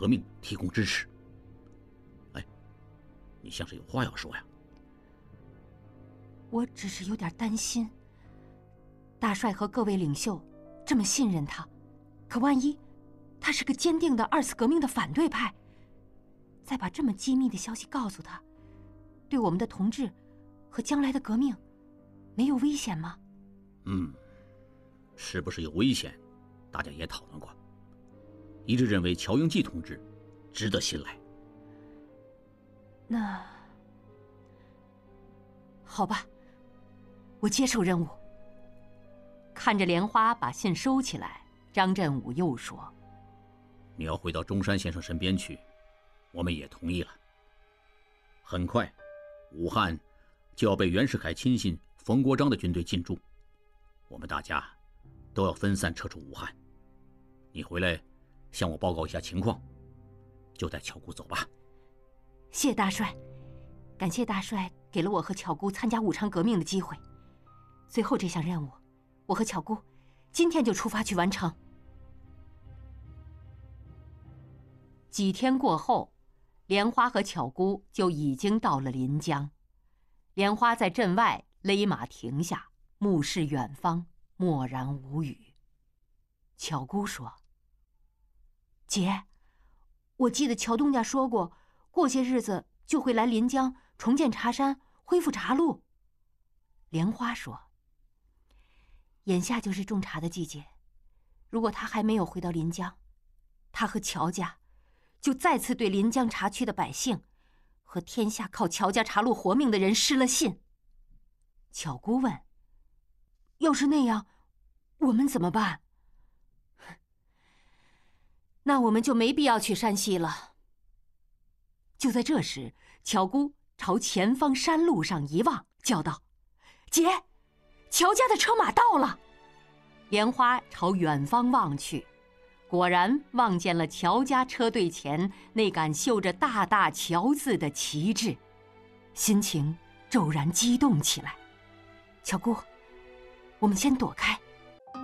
革命提供支持。哎，你像是有话要说呀？ 我只是有点担心，大帅和各位领袖这么信任他，可万一他是个坚定的二次革命的反对派，再把这么机密的消息告诉他，对我们的同志和将来的革命没有危险吗？ 是不是有危险，大家也讨论过，一致认为乔英记同志值得信赖。 那好吧，我接受任务。看着莲花把信收起来，张振武又说：“ 你要回到中山先生身边去，我们也同意了。很快，武汉就要被袁世凯亲信冯国璋的军队进驻，我们大家都要分散撤出武汉。你回来向我报告一下情况，就带巧姑走吧。” 谢大帅，感谢大帅给了我和巧姑参加武昌革命的机会。最后这项任务，我和巧姑今天就出发去完成。几天过后，莲花和巧姑就已经到了临江。莲花在镇外勒马停下，目视远方，默然无语。巧姑说：“姐，我记得乔东家说过，过些日子就会来临江重建茶山，恢复茶路。”莲花说：“眼下就是种茶的季节，如果他还没有回到临江，他和乔家就再次对临江茶区的百姓和天下靠乔家茶路活命的人失了信。”巧姑问：“要是那样，我们怎么办？”“那我们就没必要去山西了。”就在这时，巧姑朝前方山路上一望，叫道：“姐，乔家的车马到了！”莲花朝远方望去，果然望见了乔家车队前那杆绣着大大乔字的旗帜，心情骤然激动起来。“巧姑，我们先躲开。”